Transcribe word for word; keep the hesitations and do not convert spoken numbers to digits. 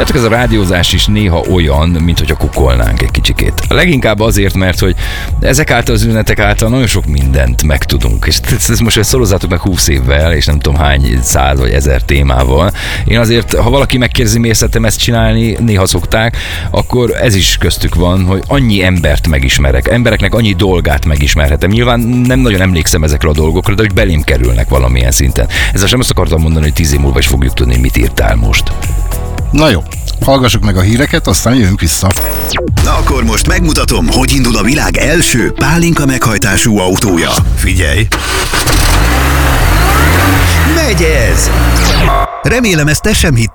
Tudjátok, ez a rádiózás is néha olyan, mint hogy a kukolnánk egy kicsikét. Leginkább azért, mert hogy ezek által az üzenetek által nagyon sok mindent megtudunk. És ezt most szorozzátok meg húsz évvel, és nem tudom hány száz vagy ezer témával. Én azért, ha valaki megkérdezi, miért szeretem ezt csinálni, néha szokták, akkor ez is köztük van, hogy annyi embert megismerek, embereknek annyi dolgát megismerhetem. Nyilván nem nagyon emlékszem ezekre a dolgokra, de hogy belém kerülnek valamilyen szinten. Ezzel sem azt akartam mondani, hogy tíz év múlva is fogjuk tudni, mit írtál most. Na jó, hallgassuk meg a híreket, aztán jövünk vissza. Na akkor most megmutatom, hogy indul a világ első pálinka meghajtású autója. Figyelj! Megy ez! Remélem, ezt te sem hitted.